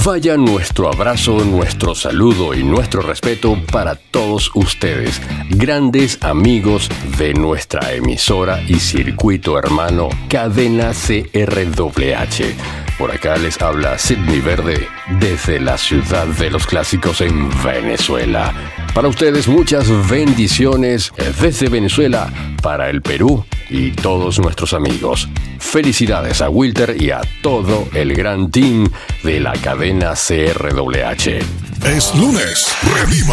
Vaya nuestro abrazo, nuestro saludo y nuestro respeto para todos ustedes, grandes amigos de nuestra emisora y circuito hermano Cadena CRWH. Por acá les habla Sidney Verde desde la ciudad de los clásicos en Venezuela. Para ustedes muchas bendiciones desde Venezuela para el Perú y todos nuestros amigos. Felicidades a Wilter y a todo el gran team de la cadena CRWH. Es lunes, reviva